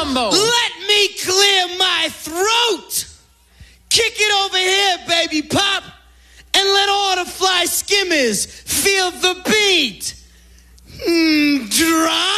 mambo. Let me clear my throat. Kick it over here, baby pop. And let all the fly skimmers feel the beat. Drop.